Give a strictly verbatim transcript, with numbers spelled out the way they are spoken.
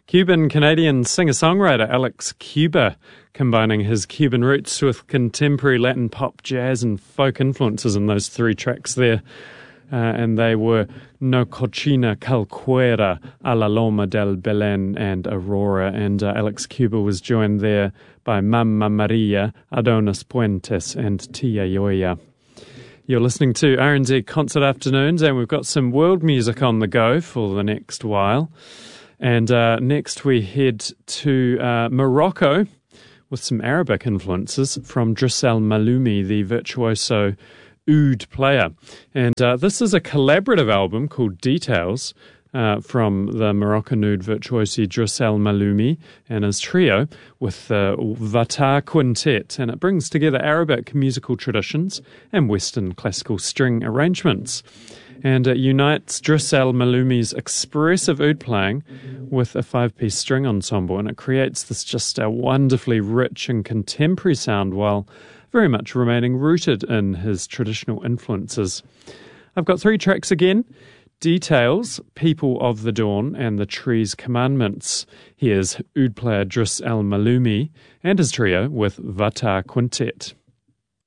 Cuban-Canadian singer-songwriter Alex Cuba, combining his Cuban roots with contemporary Latin pop, jazz and folk influences in those three tracks there. Uh, and they were No Cochina Calcuera, A la Loma del Belen and Aurora. And uh, Alex Cuba was joined there by Mamma Maria, Adonis Puentes and Tia Yoya. You're listening to R N Z Concert Afternoons, and we've got some world music on the go for the next while. And uh, next we head to uh, Morocco with some Arabic influences from Driss El Maloumi, the virtuoso oud player. And uh, this is a collaborative album called Details uh, from the Moroccan oud virtuosi Driss El Maloumi and his trio with the Vatar Quintet. And it brings together Arabic musical traditions and Western classical string arrangements. And it unites Driss El Maloumi's expressive oud playing with a five-piece string ensemble, and it creates this just a wonderfully rich and contemporary sound while very much remaining rooted in his traditional influences. I've got three tracks again: Details, People of the Dawn, and The Tree's Commandments. Here's oud player Driss El Maloumi and his trio with Vatar Quintet.